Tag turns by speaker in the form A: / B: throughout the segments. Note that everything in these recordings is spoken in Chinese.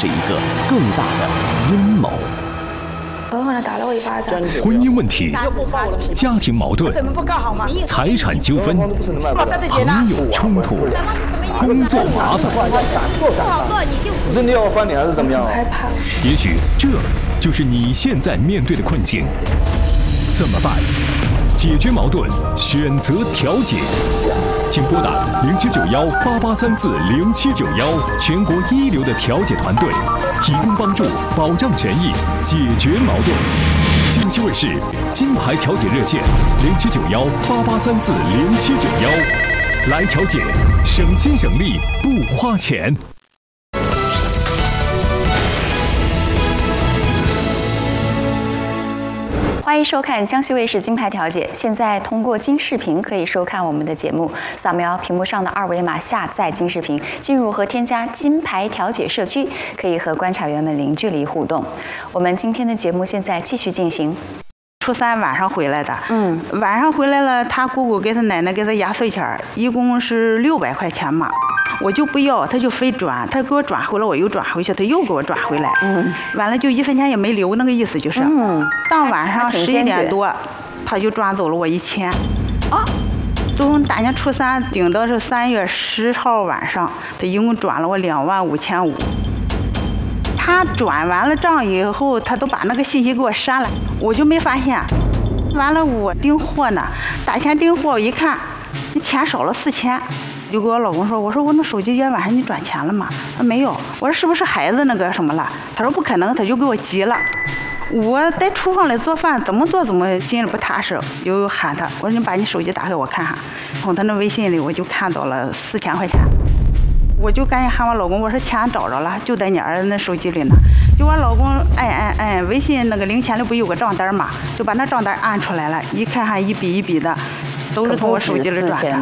A: 一个更大的阴谋。
B: 狠狠地打了我一巴掌。
A: 婚姻问题、家庭矛盾、
B: 怎么不告好吗？
A: 财产纠纷、朋友冲突、工作麻烦，
C: 不好做你就
D: 真的要翻脸还是怎么样？
B: 害怕。
A: 也许这就是你现在面对的困境。怎么办？解决矛盾，选择调解。请拨打079188340791，全国一流的调解团队，提供帮助，保障权益，解决矛盾。江西卫视金牌调解热线079188340791，来调解，省心省力，不花钱。
E: 欢迎收看江西卫视金牌调解。现在通过金视频可以收看我们的节目，扫描屏幕上的二维码下载金视频，进入和添加金牌调解社区，可以和观察员们零距离互动。我们今天的节目现在继续进行。
F: 初三晚上回来的，晚上回来了，他姑姑给他奶奶给他压岁钱，一共是600块钱嘛，我就不要，他就非转，他给我转回来，我又转回去，他又给我转回来，完了就1分钱也没留，那个意思就是，到晚上11点多，他就转走了我1000，啊，从大年初三顶到是3月10号晚上，他一共转了我25550。他转完了账以后，他都把那个信息给我删了，我就没发现。完了，我订货呢，打钱订货，我一看，那钱少了4000，就给我老公说，我说我那手机今天晚上你转钱了吗？他没有。我说是不是孩子那个什么了？他说不可能，他就给我急了。我在厨房里做饭，怎么做怎么心里不踏实，就喊他，我说你把你手机打开我看看，从他那微信里我就看到了4000块钱。我就赶紧喊我老公，我说钱找着了，就在你儿子那手机里呢。就我老公按微信那个零钱里不有个账单嘛，就把那账单按出来了，一看还一笔一笔的，都是从我手机里转的。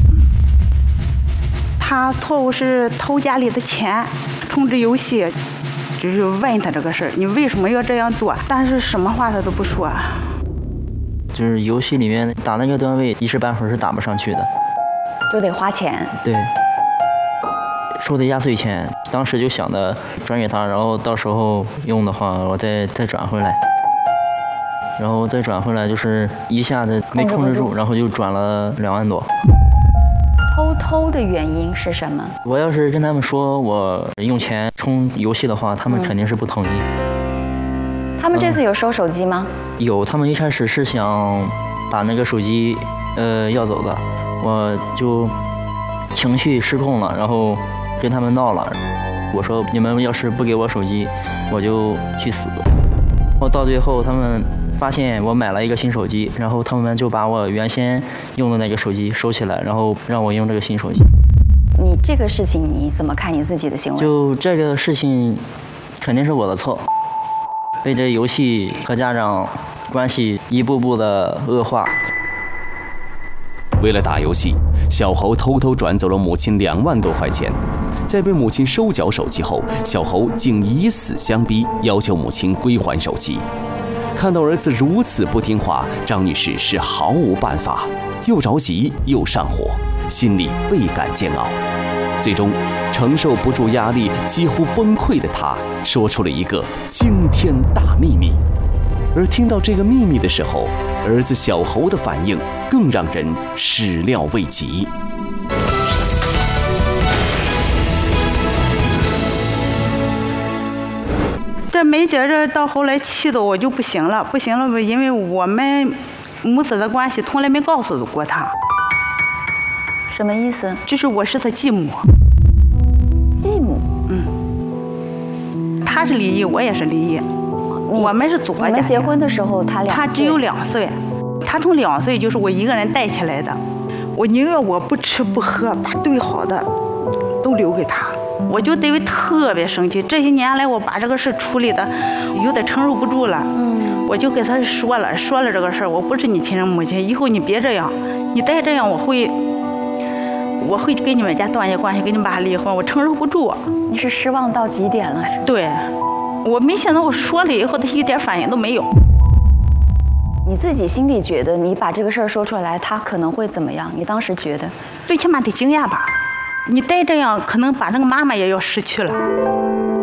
F: 他错误是偷家里的钱，充值游戏，就是问他这个事儿，你为什么要这样做？但是什么话他都不说。
G: 就是游戏里面打那个段位，一时半会儿是打不上去的，
E: 就得花钱。
G: 对。收的压岁钱，当时就想着转给他，然后到时候用的话，我再转回来，然后再转回来就是一下子没控制住，然后就转了2万多。
E: 偷的原因是什么？
G: 我要是跟他们说我用钱充游戏的话，他们肯定是不同意。
E: 他们这次有收手机吗？
G: 有，他们一开始是想把那个手机要走的，我就情绪失控了，然后跟他们闹了，我说你们要是不给我手机，我就去死。我到最后他们发现我买了一个新手机，然后他们就把我原先用的那个手机收起来，然后让我用这个新手机。
E: 你这个事情你怎么看你自己的行为？
G: 就这个事情肯定是我的错，被这游戏和家长关系一步步的恶化。
A: 为了打游戏，小侯偷偷转走了母亲2万多块钱。在被母亲收缴手机后，小侯竟以死相逼，要求母亲归还手机。看到儿子如此不听话，张女士是毫无办法，又着急又上火，心里倍感煎熬。最终，承受不住压力，几乎崩溃的她说出了一个惊天大秘密。而听到这个秘密的时候，儿子小侯的反应更让人始料未及。
F: 这没觉着，到后来气得我就不行了，因为我们母子的关系从来没告诉过他。
E: 什么意思？
F: 就是我是他继母。
E: 继母？
F: 他是离异，我也是离异。我们是左家。
E: 你们结婚的时候他2岁？
F: 他只有2岁，他从2岁就是我一个人带起来的。我宁愿我不吃不喝，把最好的都留给他。我就得特别生气，这些年来我把这个事处理的有点承受不住了。我就给他说了这个事儿，我不是你亲生母亲，以后你别这样，你再这样我会跟你们家断绝关系，跟你爸离婚，我承受不住。
E: 你是失望到极点了？
F: 对，我没想到我说了以后他一点反应都没有。
E: 你自己心里觉得你把这个事儿说出来，他可能会怎么样？你当时觉得？
F: 最起码得惊讶吧。你再这样，可能把那个妈妈也要失去了。